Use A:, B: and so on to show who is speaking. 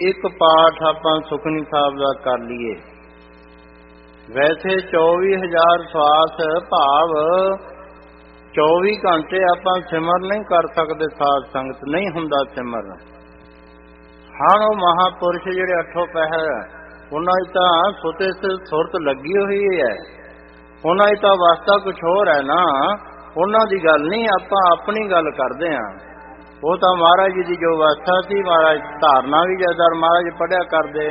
A: ਇੱਕ ਪਾਠ ਆਪਾਂ ਸੁਖਮਨੀ ਸਾਹਿਬ ਦਾ ਕਰ ਲਈਏ। ਵੈਸੇ 24,000 ਸਵਾਸ ਭਾਵ 24 ਘੰਟੇ ਆਪਾਂ ਸਿਮਰਨ ਨਹੀਂ ਕਰ ਸਕਦੇ, ਸਾਧ ਸੰਗਤ ਨਹੀਂ ਹੁੰਦਾ ਸਿਮਰਨ। ਹਾਂ ਉਹ ਮਹਾਂਪੁਰਸ਼ ਜਿਹੜੇ ਅੱਠੋਂ ਪਹਿਰ ਉਹਨਾਂ ਦੀ ਤਾਂ ਸੁਤੇ ਸੁਰਤ ਲੱਗੀ ਹੋਈ ਹੈ, ਉਹਨਾਂ ਦੀ ਤਾਂ ਅਵਸਥਾ ਕੁਛ ਹੋਰ ਹੈ ਨਾ, ਉਹਨਾਂ ਦੀ ਗੱਲ ਨਹੀਂ, ਆਪਾਂ ਆਪਣੀ ਗੱਲ ਕਰਦੇ ਹਾਂ। ਉਹ ਤਾਂ ਮਹਾਰਾਜ ਜੀ ਦੀ ਜੋ ਅਵਸਥਾ ਸੀ, ਮਹਾਰਾਜ ਧਾਰਨਾ ਵੀ ਜਦਰ ਮਹਾਰਾਜ ਪੜ੍ਹਿਆ ਕਰਦੇ